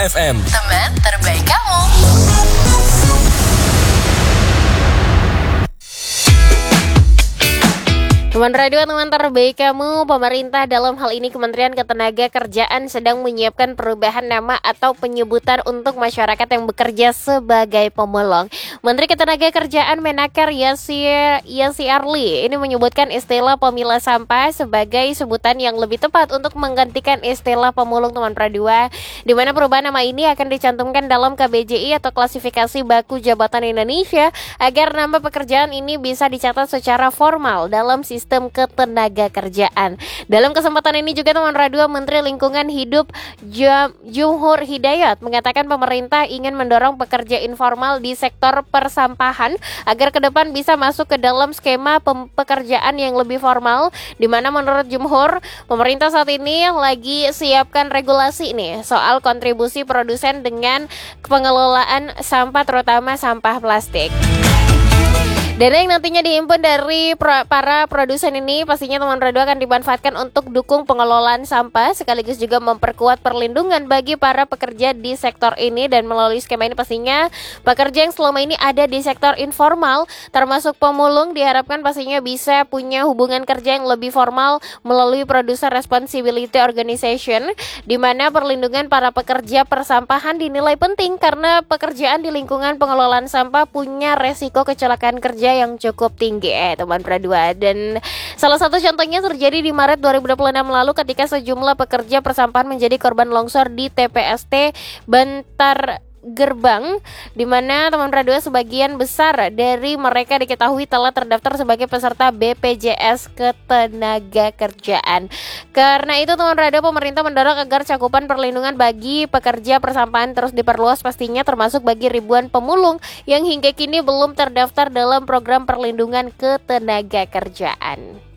FM, teman terbaik kamu. Teman radio, teman terbaik kamu, pemerintah dalam hal ini Kementerian Ketenagakerjaan sedang menyiapkan perubahan nama atau penyebutan untuk masyarakat yang bekerja sebagai pemulung. Menteri Ketenagakerjaan Menaker Yassi Arli ini menyebutkan istilah pemilah sampah sebagai sebutan yang lebih tepat untuk menggantikan istilah pemulung, teman radio, di mana perubahan nama ini akan dicantumkan dalam KBJI atau klasifikasi baku jabatan Indonesia agar nama pekerjaan ini bisa dicatat secara formal dalam sistem ketenagakerjaan. Dalam kesempatan ini juga teman radio, Menteri Lingkungan Hidup Jumhur Hidayat mengatakan pemerintah ingin mendorong pekerja informal di sektor persampahan agar ke depan bisa masuk ke dalam skema pekerjaan yang lebih formal, di mana menurut Jumhur pemerintah saat ini lagi siapkan regulasi nih soal kontribusi produsen dengan pengelolaan sampah, terutama sampah plastik. Dana yang nantinya dihimpun dari para produsen ini pastinya teman radio akan dimanfaatkan untuk dukung pengelolaan sampah sekaligus juga memperkuat perlindungan bagi para pekerja di sektor ini, dan melalui skema ini pastinya pekerja yang selama ini ada di sektor informal termasuk pemulung diharapkan pastinya bisa punya hubungan kerja yang lebih formal melalui Producer Responsibility Organization, di mana perlindungan para pekerja persampahan dinilai penting karena pekerjaan di lingkungan pengelolaan sampah punya resiko kecelakaan kerja yang cukup tinggi teman pradua. Dan salah satu contohnya terjadi di Maret 2026 lalu ketika sejumlah pekerja persampahan menjadi korban longsor di TPST Bantar Gerbang, di mana teman pradua sebagian besar dari mereka diketahui telah terdaftar sebagai peserta BPJS Ketenagakerjaan. Karena itu teman pradua, pemerintah mendorong agar cakupan perlindungan bagi pekerja persampahan terus diperluas pastinya, termasuk bagi ribuan pemulung yang hingga kini belum terdaftar dalam program perlindungan ketenagakerjaan.